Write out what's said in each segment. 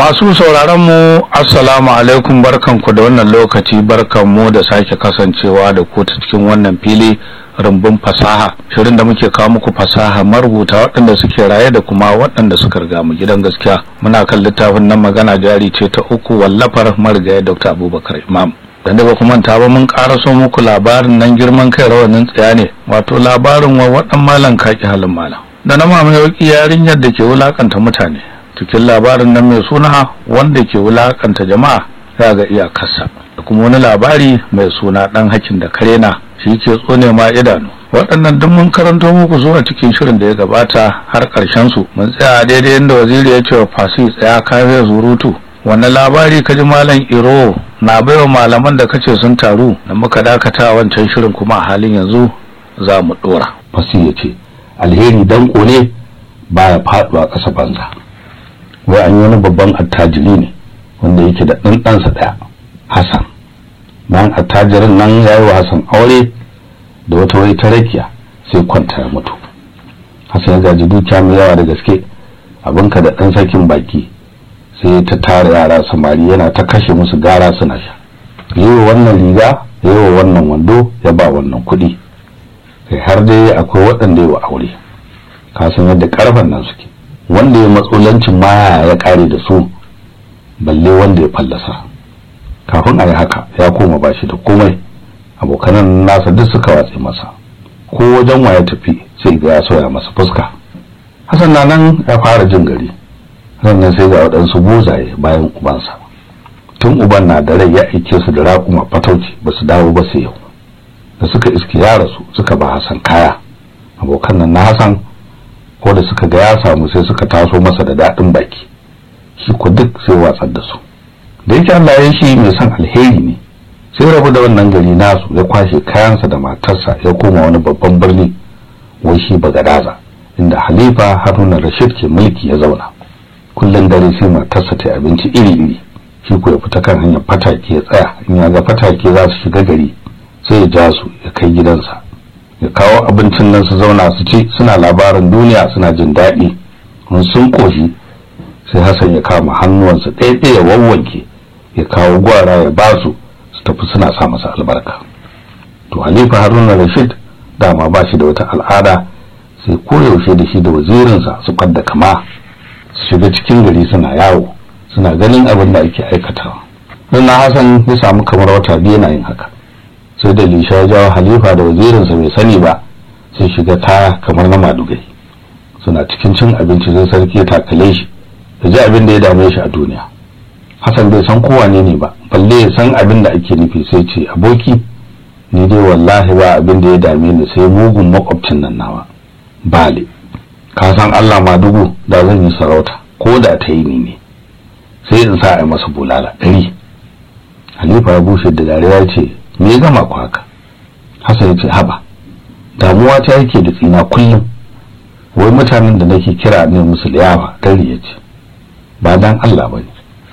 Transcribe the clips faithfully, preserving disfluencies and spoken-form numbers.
Masu sauraron mu assalamu alaikum, barkanku da wannan lokaci, barkanmu da sake kasancewa da ku ta cikin wannan fili rumbun fasaha, shirin da muke kawo muku fasaha marubuta waɗanda suke raye da kuma waɗanda suka riga mu gidan gaskiya. Muna kan littafin nan magana jari ce ta uku, wallafar marigayi Doctor Abubakar Imam. Dan da ba kuma ta ba mun karaso muku labarin nan girman kai rawanin tsaya ne, wato labarin wa waɗan malan kaki halin malam da na mamaye yarinyar da ke wulakanta mutane. Cikin labarin nan mai suna wanda ke wulakanta jama'a ya ga iyakarsa, da kuma wani labari mai suna dan hakin da karena shi ke tsone ma idanu. Waɗannan duk mun karanto muku zuwa cikin shirin da ya gabata har ƙarshen su. Mun tsaya daidai inda waziri ya ce wa Fasi tsaya kafe zurutu. Wannan labari kaji malam Iro na baiwa malaman da kace sun taru, da muka dakata wancan shirin kuma a halin yanzu za mu dora. Fasi ya ce alheri danko ne baya faduwa ƙasa banza. Wai an yi wani babban attajiri ne wanda yake da ɗan ɗansa ɗaya, Hassan. Bayan attajirin nan ya yi wa Hassan aure da wata wai ta rakiya, sai kwanta ya mutu. Hassan ya gaji dukiya mai yawa da gaske, abinka da ɗan sakin baki, sai ta tara yara samari yana ta kashe musu gara suna sha. Yi wa wannan riga, yi wa wannan wando, ya ba wannan kuɗi. Kai har dai akwai waɗanda yi wa aure. Ka san yadda ƙarfen nan suke. Wanda ya matsolancin maya ya kare da su, balle wanda ya fallasa. Kafin a yi haka ya koma bashi da komai, abokanan nasa duk suka watse masa, ko wajen waya tafi sai ga ya soya masa fuska. Hassan na nan ya fara jin gari, sannan sai ga waɗansu buzaye bayan ubansa. Tun uban na da rai ya aike su da raƙuma fatauci, ba su dawo ba sai yau. Da suka iske ya rasu suka ba Hassan kaya. Abokan nan na Hassan ko da suka ga ya samu sai suka taso masa da daɗin baki, shi ko duk sai watsar da su. Da yake Allah ya shi mai son alheri ne, sai rabu da wannan gari nasu ya kwashe kayansa da matarsa ya koma wani babban birni, wai shi Bagadaza, inda Halifa Haruna Rashid ke mulki ya zauna. Kullum dare sai matarsa ta abinci iri-iri, shi ko ya fita kan hanyar fatake ya tsaya, in ya ga fatake za su shiga gari sai ya ja su ya kai gidansa, ya kawo abincin nan su zauna su ci, suna labarin duniya suna jin daɗi. Mun sun koshi sai Hassan ya kama hannuwansa ɗaya-ɗaya ya wawwanke, ya kawo gwara ya ba su su tafi suna sa masa albarka. To Halifa Haruna Rashid dama ba shi da wata al'ada, sai koyaushe da shi da wazirinsa su kadda kama su shiga cikin gari suna yawo suna ganin abin da ake aikatawa. Dan na Hassan ya samu kamar wata biyu yana yin haka, sai da Lisha ya jawo Halifa da wazirinsa bai sani ba, sai shiga ta kamar na madugai. Suna cikin cin abinci sai sarki ya takale shi, ya ji abin da ya dame shi a duniya. Hassan bai san kowa ne ne ba, balle ya san abin da ake nufi, sai ce aboki ni dai wallahi ba abin da ya dame ni sai mugun makwabcin nan nawa Bale. Ka san Allah ma dubu da zan yi sarauta ko da ta yi ni ne, sai in sa a masa bulala ɗari. Halifa ya bushe da dariya ce me ya gama ku haka? Hassan ya ce haba, damuwa ta yake da tsina kullum, wai mutanen da nake kira ne musu liyafa dare ya ce ba dan Allah bane.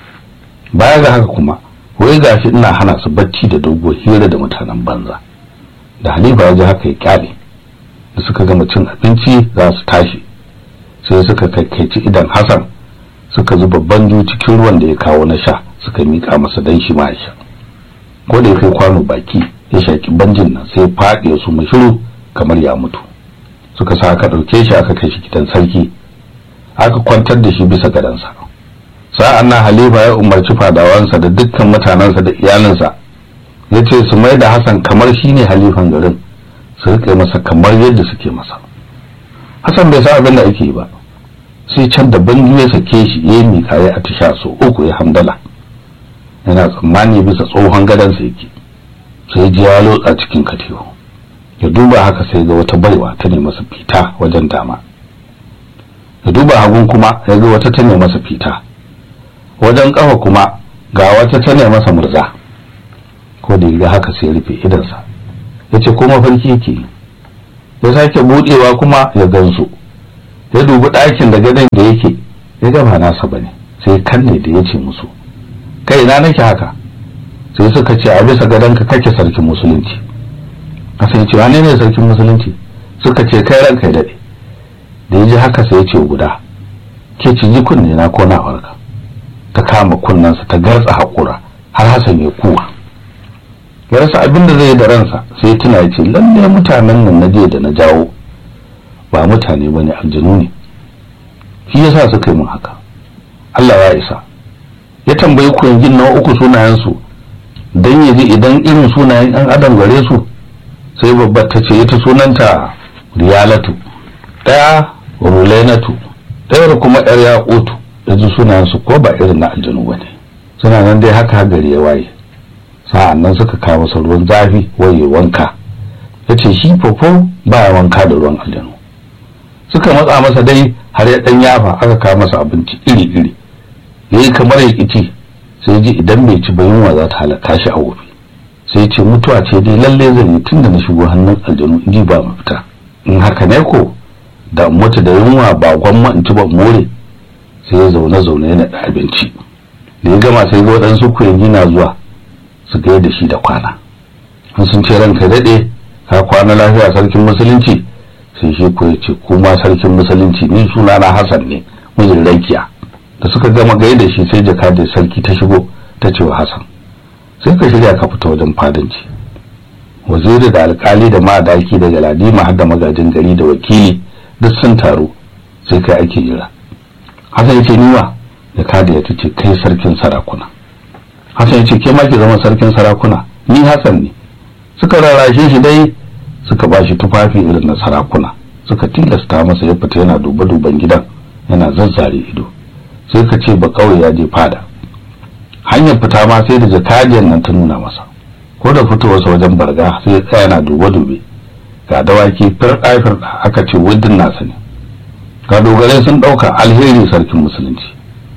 Baya ga haka kuma wai gashi ina hana su bacci da dogo hira da mutanen banza. Da Halifa ya ji haka ya kyale, da suka gama cin abinci za su tashi, sai suka kaikaici idan Hassan suka zuba banjo cikin ruwan da ya kawo na sha, suka mika masa dan shi ma ya sha. Ko da ya kai kwano baki ya shaki banjin nan sai faɗi ya suma shiru kamar ya mutu. Suka sa aka ɗauke shi aka kai shi gidan sarki, aka kwantar da shi bisa gadansa. Sa'an nan Halifa ya umarci fadawansa da dukkan mutanensa da iyalinsa, ya ce su mai da Hassan kamar shi ne halifan garin, su riƙe masa kamar yadda suke masa. Hassan bai sa abin da ake yi ba, sai can da banju ya sake shi ya yi miƙa ya atisha so uku ya hamdala. Yana tsammani bisa tsohon gadansa yake, sai ji ya lotsa cikin katiho. Ya duba haka sai ga wata baiwa ta ne masa fita wajen dama, ya duba hagun kuma ya ga wata ta ne masa fita wajen kafa, kuma ga wata ta ne masa murza. Ko da ya ga haka sai ya rufe idansa, ya ce ko mafarki yake. Ya sake budewa kuma ya gansu, ya dubi ɗakin da gadon da yake, ya ga ba nasa bane, sai kanne da ya ce musu kai ina nake haka? Sai suka ce a bisa gadonka kake sarkin musulunci. Hassan ya ce wane ne sarkin musulunci? Suka ce kai ranka ya dade. Da ya ji haka sai ya ce guda, ke ciji kunne na ko na warka. Ta kama kunnensa ta gartsa haƙura har Hassan ya kuwa. Ya rasa abin da zai yi da ransa, sai ya tuna ya ce lalle mutanen nan na jiya da na jawo ba mutane bane, aljanu ne, shi yasa suka yi min haka. Allah ya isa. Ya tambayi kuyangin na uku sunayensu dan ya ji idan irin sunayen ɗan adam gare su. Sai babbar ta ce ita sunanta Riyalatu, ɗaya Rulainatu, ɗayar kuma ƴar Yaqutu. Da ji sunayensu ko ba irin na aljanu bane. Suna nan dai haka gari ya waye. Sa'an nan suka kawo masa ruwan zafi waye wanka. Yace shi fofo baya wanka da ruwan aljanu. Suka matsa masa dai har ya dan yafa, aka kawo masa abinci iri-iri. Yayi kamar ya kici, sai ji idan bai ci ba yunwa za ta halaka shi a wofi. Sai ce mutuwa ce dai lalle zan yi tunda na shigo hannun aljanu, in ji ba mafita. In haka ne ko da mutu da yunwa ba gwamma in ci ba more. Sai ya zaune zaune yana da abinci. Da ya gama sai ga waɗansu kuyangi na zuwa su ga da shi da kwana. An sun ce ranka daɗe ka kwana lafiya sarkin musulunci. Sai shi ko ya ce kuma sarkin musulunci, ni suna na Hassan ne, mijin Rakiya. Da suka gama gaida da shi sai jaka da sarki ta shigo ta ce wa Hassan, sai ka shirya ka fita wajen fadanci. Waziri da alkali da madaki da galadima har da magajin gari da wakili duk sun taru, sai kai ake jira. Hassan ya ce niwa, jaka da ya ce kai sarkin sarakuna. Hassan ya ce ke ma ki zama sarkin sarakuna, ni Hassan ne. Suka rarrashe shi dai, suka bashi tufafi irin na sarakuna, suka tilasta masa ya fita yana duba duban gidan, yana zazzare ido. Sai ka ce ba kawai ya je fada. Hanyar fita ma sai da jakadiyar nan ta nuna masa. Ko da fitowarsa wajen barga sai ya tsaya yana dube dube. Ga dawaki firɗa firɗa, aka ce wuddin nasa ne. Ga dogarai sun ɗauka alheri sarkin musulunci.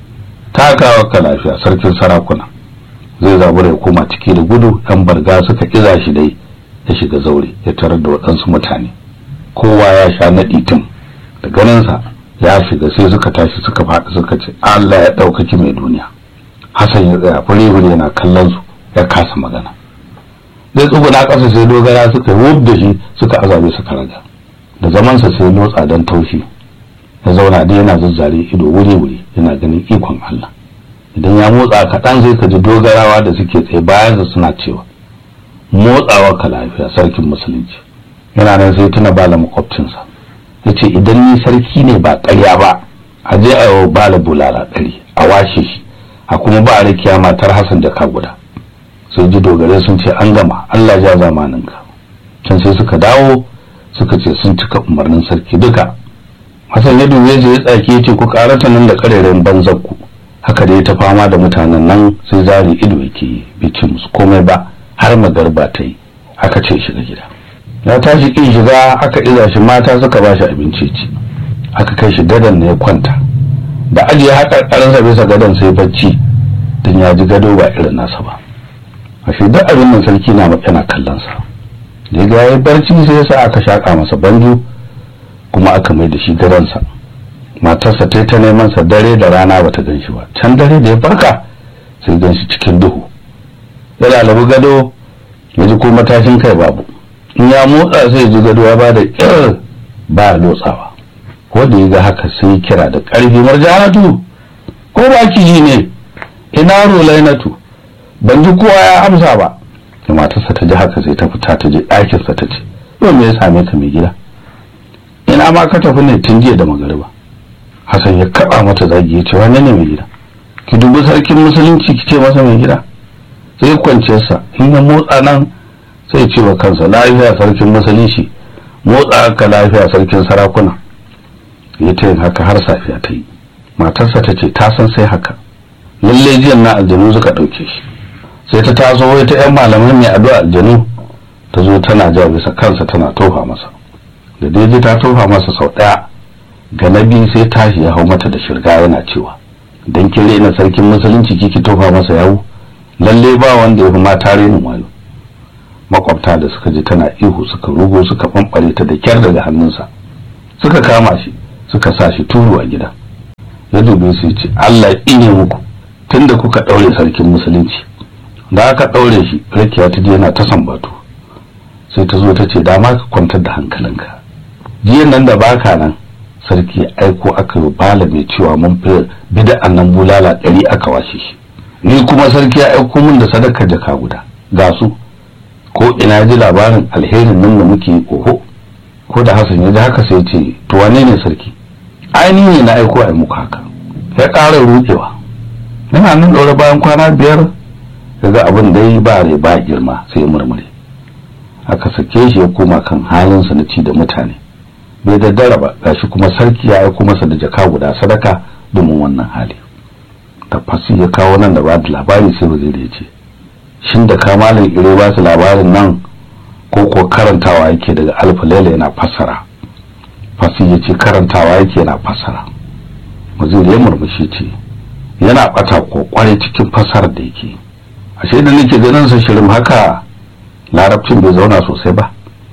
Takawa ka lafiya sarkin sarakuna. Zai zabura ya koma ciki da gudu, ɗan barga suka kiza shi dai ya shiga zaure ya tarar da waɗansu mutane. Kowa ya sha naɗi tun da ganinsa ya shiga sai suka tashi suka faɗi suka ce Allah ya ɗaukaki mai duniya. Hassan ya tsaya fure-fure yana kallon su, ya kasa magana. Zai tsuguna ƙasa sai dogara suka wub da shi suka azabe suka raga. Da zamansa sai motsa don taushi. Ya zauna dai yana zazzare ido wuri-wuri yana ganin ikon Allah. Idan ya motsa kaɗan zai ka ji dogarawa da suke tsaye bayansa suna cewa motsawa ka lafiya sarkin musulunci. Yana nan sai tuna bala makwabcinsa. Ya ce idan ni sarki ne ba ƙarya ba, a je a yau bala bulala ɗari a washe shi, a kuma ba a rikiya matar Hassan da ka guda. Sai ji dogare sun ce an gama, Allah ja zamaninka. Can sai suka dawo suka ce sun cika umarnin sarki duka. Hassan ya dube shi ya tsaki ya ce ku karata nan da kareren banzanku. Haka dai ta fama da mutanen nan sai zari ido yake bai ce musu komai ba har magarba ta yi, aka ce shiga gida. Ya tashi kin shiga, aka iza shi mata suka ba shi abinci ci. Aka kai shi gadon ne ya kwanta. Da ajiye haka karansa bisa gadon sai bacci, dan ya ji gado ba irin nasa ba. Ashe duk abin nan sarki na yana kallon sa. Da ya yayi barci sai ya sa aka shaka masa banjo kuma aka mai da shi gadonsa. Matarsa ta ta neman sa dare da rana bata gan shi ba. Can dare da ya farka sai gan shi cikin duhu. Ya lalabi gado, ya ji ko matashin kai babu. In ya motsa sai ji gado ya bada ƙir ba lotsawa. Ko da ya ga haka sai kira da ƙarfi, Marjanatu ko ba ki ji ne? Ina Rulainatu? Ban ji kowa ya amsa ba. Da matarsa ta ji haka sai ta fita ta je ɗakinsa ta ce, yau me ya same ka mai gida? Ina ma ka tafi ne tun jiya da magariba. Hassan ya kaba mata zagi ya ce wane ne mai gida? Ki dubi sarkin musulunci ki ce masa mai gida. Sai kwanciyarsa in ya motsa nan sai ce wa kansa lafiya sarkin musulunci, motsa ka lafiya sarkin sarakuna. Ya ta yin haka har safiya ta yi. Matarsa ta ce ta san sai haka. Lalle jiyan na aljanu suka ɗauke shi. Sai ta taso wai ta yan malaman mai addu'a aljanu ta zo tana ja bisa kansa tana tofa masa. Da dai ta tofa masa sau ɗaya, ga na biyu sai tashi ya hau mata da shirga yana cewa dan kin rena sarkin musulunci kiki tofa masa yawo, lalle ba wanda ya fi mata renin wayo. Makwabta da suka ji tana ihu suka rugo suka bambare ta da kyar daga hannunsa, suka kama shi suka sa shi turu a gida. Ya dube su ce Allah ine muku tunda kuka daure sarkin musulunci. Da aka daure shi Rakiya ta je yana ta sambatu. Sai ta zo ta ce dama ka kwantar da hankalinka, jiyan nan da baka nan sarki aiko aka yi bala mai cewa mun fi bid'an nan bulala ɗari aka washe shi. Ni kuma sarki ya aiko mun da sadaka jaka guda ga su ko ina ji labarin alherin nan da muke yi oho. Ko da Hassan ya ji haka sai ce to wane ne sarki? Ai ni ne na aiko ai muku haka. Ya ƙara rukewa. Yana nan daure bayan kwana biyar daga abin da yi ba rai ba girma sai murmure. Aka sake shi ya koma kan halinsa na ci da mutane. Bai daddara ba gashi kuma sarki ya aiko masa da jaka guda sadaka domin wannan hali. Tafasi ya kawo nan da ba da labari sai waziri ya ce shin da kamalin ire ba su labarin nan ko ko karantawa yake daga alfu laila yana fassara. Fasi ya ce karantawa yake yana fassara. Waziri ya murmushi ce yana bata ko kware cikin fassarar da yake. Ashe da nake ganin sa shirin haka larabcin bai zauna sosai ba.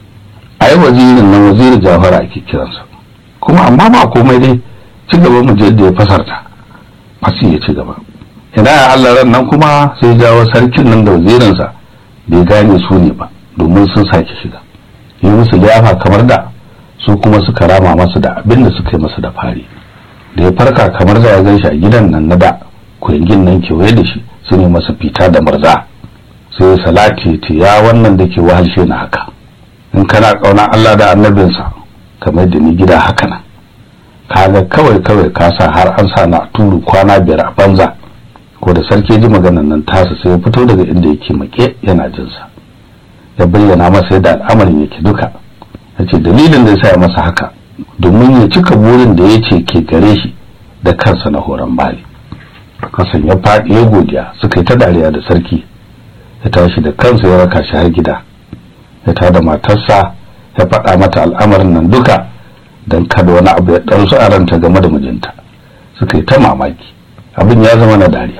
Ai wazirin nan waziri Jafara ake kiransa. Kuma amma ba komai dai ci gaba mu je da ya fasarta. Fasi ya ci gaba. Ina ya Allah ran nan kuma sai jawo sarkin nan da wazirinsa bai gane su ne ba domin sun sake shiga. Yi musu liyafa kamar da su kuma suka rama masa da abin da suka yi masa da fari. Da ya farka kamar za ya gan shi a gidan nan na da kuyangin nan kewaye da shi su ne masa fita da murza. Sai salati ce ya wannan da ke wahalshe na haka. In kana kauna Allah da annabinsa kamar da ni gida haka nan. Kaga kawai kawai ka sa har an sa na turu kwana biyar a banza. Ko da sarki ji maganar nan tasa sai ya fito daga inda yake make yana jin sa. Ya bayyana masa yadda al'amarin yake duka. Yace dalilin da yasa ya masa haka domin ya cika burin da yace ke gare shi da kansa na horon bali. Kasan ya faɗi ya godiya suka yi ta dariya da sarki. Ya tashi da kansa ya raka shi har gida. Ya tada matarsa ya faɗa mata al'amarin nan duka don kada wani abu ya ɗarsu a ranta game da mijinta. Suka yi ta mamaki abin ya zama na dariya.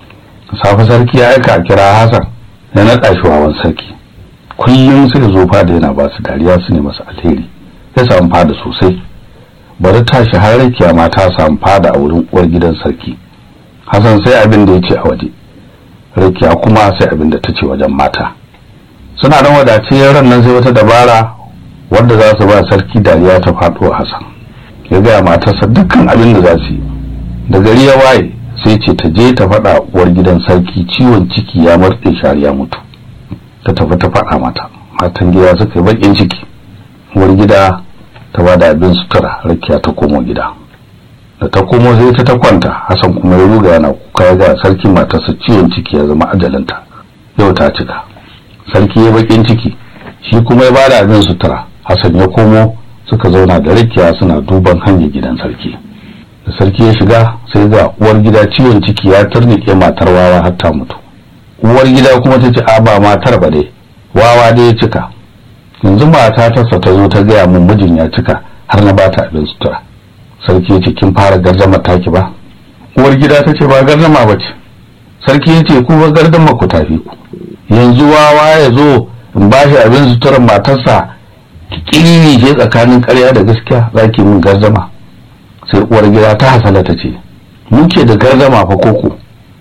Safe sarki ya aika a kira Hassan ya naɗa shi wawan sarki. Kullum suka zo fada yana ba su dariya su ne masa alheri. Ya samu fada sosai. Bari tashi har rakiya ma ta samu fada a wurin uwar gidan sarki. Hassan sai abin da ya ce a waje. Rakiya kuma sai abin da ta ce wajen mata. Suna dan wadace ran nan sai wata dabara wanda za su ba sarki dariya ta faɗo Hassan. Ya ga matarsa dukkan abin da za su yi. Da gari ya waye sai ce ta je ta faɗa uwar gidan sarki ciwon ciki ya murɗe shari ya mutu. Ta tafi ta faɗa mata. Matan gida suka yi bakin ciki. Uwar gida ta bada abin sutura rakiya ta komo gida. Da ta komo sai ta ta kwanta Hassan kuma ya ruga yana kuka ya ga sarki matarsa ciwon ciki ya zama ajalinta. Yau ta cika. Sarki ya bakin ciki shi kuma ya bada abin sutura. Hassan ya komo suka zauna da rakiya suna duban hanyar gidan sarki. Da sarki ya shiga sai ga uwar gida ciwon ciki ya turnike matar wawa har ta mutu. Uwar gida kuma ta ce a ba matar ba dai wawa dai ya cika. Yanzu mata ta sa ta zo ta gaya mun mijin ya cika har na bata abin sutura. Sarki ya ce kin fara gardama taki ba. Uwar gida ta ce ba gardama ba ce. Sarki ya ce ku ba gardama ku tafi ku. Yanzu wawa ya zo in ba shi abin suturar matarsa kiri je tsakanin ƙarya da gaskiya zaki mun gardama. Sai uwar gida ta hasala ta ce muke da gardama fa koko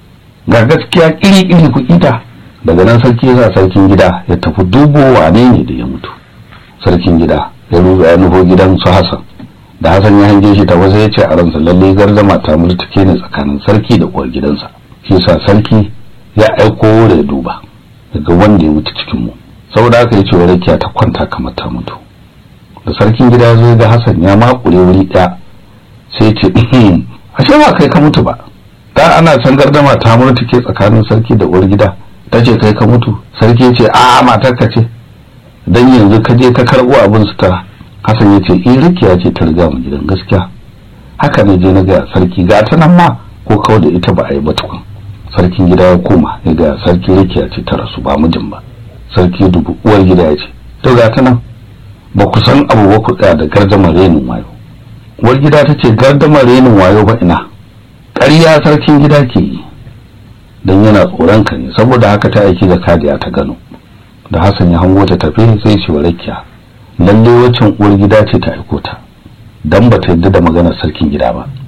ga gaskiya kiri kiri ku kita. Daga nan sarki ya sa sarkin gida ya tafi dubo wane ne da ya mutu. Sarkin gida ya ruga ya nufo gidan su Hassan. Da Hassan ya hange shi ta wasu ya ce a ransa lalle gardama ta murtuke ne tsakanin sarki da uwar gidansa. Shi sa sarki ya aiko da ya duba daga wanda ya mutu cikin mu. Saboda haka ya ce wa rakiya ta kwanta kamar ta mutu. Da sarkin gida zai ga Hassan ya makure wuri ɗaya sai ya ce ashe ba kai ka mutu ba. Da ana san gardama ta murtuke tsakanin sarki da uwar gida ta ce kai ka mutu. Sarki ya ce a matar ka ce dan yanzu ka je ka karbo abin sutura. Hassan ya ce in rakiya ce ta riga mu gidan gaskiya. Haka ne je na ga sarki ga ta nan ma ko kawai da ita ba a yi ba tukun. Sarkin gida ya koma ya ga sarki rakiya ce ta rasu ba mijin ba. Sarki dubu uwar gida ya ce to ga ta nan ba ku san abu ba ku tsaya da gardamar renin wayo. Uwar gida ta ce gardamar renin wayo ba ina ƙarya sarkin gida ke yi dan yana tsoron ka ne saboda haka ta aiki da kadiya ta gano. Da Hassan ya hango ta tafi sai shi wa rakiya lalle wacin uwar gida ce ta aiko ta dan ba ta yarda da maganar sarkin gida ba.